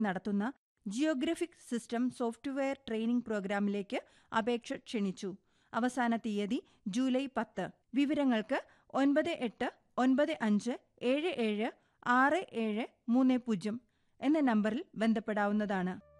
നടത്തുന്ന Geographic system software training പ്രോഗ്രാമിലേക്ക് അപേക്ഷ ക്ഷണിച്ചു. അവസാന തീയതി ജൂലൈ 10. വിവരങ്ങൾക്ക് 9895776730 എന്ന നമ്പറിൽ ബന്ധപ്പെടാവുന്നതാണ്.